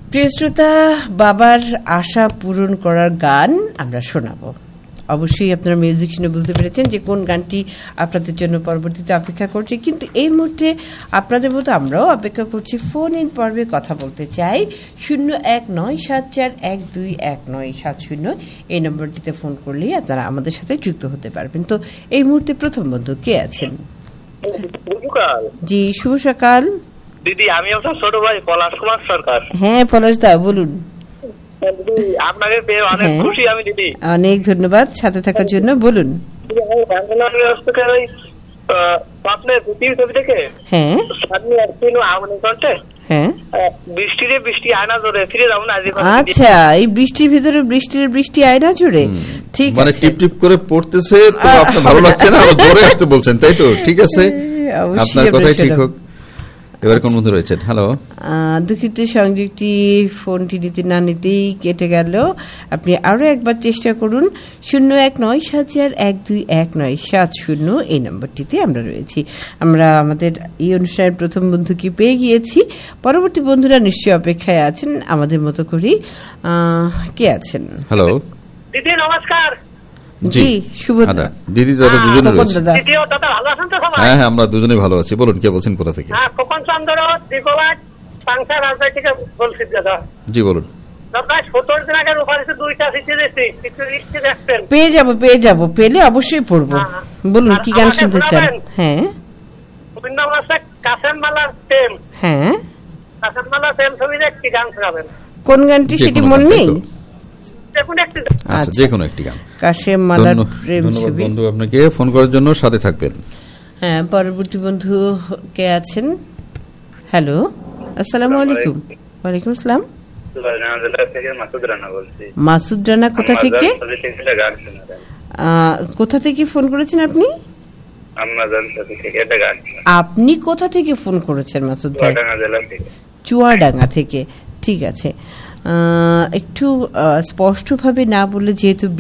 প্রিয় শ্রোতা, বাবার আশা পূরণ করার গান আমরা শোনাবো। অবশ্যই আপনারা মিউজিক শুনে বুঝতে পেরেছেন যে কোন গানটি আপনাদের জন্য পরবর্তীতে অপেক্ষা করছে, কিন্তু এই মুহূর্তে আপনাদের মতো আমরাও অপেক্ষা করছি। ফোন ইন পর্বে কথা বলতে চাই 0197412197 এই নম্বরটিতে ফোন করলেই আপনারা আমাদের সাথে যুক্ত হতে পারবেন। তো এই মুহূর্তে প্রথম বন্ধু কে আছেন? জি, শুভ সকাল দিদি। আমি আপনার ছোট ভাই পলাশ কুমার সরকার। হ্যাঁ পলাশ দা, বলুন। আপনাকে পেয়ে অনেক খুশি আমি দিদি। অনেক ধন্যবাদ সাথে থাকার জন্য। বলুন। ছবি দেখে হ্যাঁ হ্যাঁ বৃষ্টি আয়না জোরে ফিরে যাবো না। আচ্ছা, এই বৃষ্টির ভিতরে বৃষ্টি আয়না জুড়ে, ঠিক মানে টিপ টিপ করে পড়তেছে তো আপনার ভালো লাগছে না, আবার ধরে আসতে বলছেন, তাই তো? ঠিক আছে, আপনার কথাই ঠিক হোক। এবার কোন বন্ধু রয়েছেন? হ্যালো। দুঃখিত, সংযোগটি ফোনটি নিতে না নিতেই কেটে গেল। আপনি আরো একবার চেষ্টা করুন। 0197412197 এই নম্বরটিতে আমরা রয়েছি। আমরা আমাদের এই অনুষ্ঠানের প্রথম বন্ধুকে পেয়ে গিয়েছি। পরবর্তী বন্ধুরা নিশ্চয়ই অপেক্ষায় আছেন আমাদের মতো করেই। কে আছেন? হ্যালো দিদি, নমস্কার। জি, শুভ দিদি, দাদা দুজনে রয়েছে। দিদি ও দাদা ভালো আছেন তো সবাই? হ্যাঁ, আমরা দুজনে ভালো আছি। বলুন, কে বলছেন, কোথা থেকে? খোকন চন্দ্র দিগোলাট পাংশা রাজবাড়ি থেকে বলছি দাদা। জি বলুন। দাদা 17 দিন আগে রূপারিতে 2টা চিঠি দিয়েছি, কিছু লিখতে দেখছেন? পেয়ে যাবো, পেলে অবশ্যই পড়বো। বলুন, কি গান শুনতে চান? হ্যাঁ, গোবিন্দ মাস্টার কাসেম মালার প্রেম। হ্যাঁ, কাসেম মালার প্রেম ছবির একটি গান শোনাবেন। কোন গানটি সেটি মনে নেই? আচ্ছা, যে কোনো একটি গান। কাসেম মালার প্রেম ছবি। বন্ধু, আপনাকে ফোন করার জন্য সাথে থাকবেন। হ্যাঁ, পরবর্তী বন্ধু কে আছেন? হ্যালো, আসসালামু আলাইকুম। ওয়ালাইকুম আসসালাম। মাসুদ রানা, কোথা থেকে? কোথা থেকে ফোন করেছেন আপনি? আপনি কোথা থেকে ফোন করেছেন মাসুদ ভাই? চুয়াডাঙ্গা থেকে। ঠিক আছে, একটু স্পষ্টভাবে না বললে, যেহেতু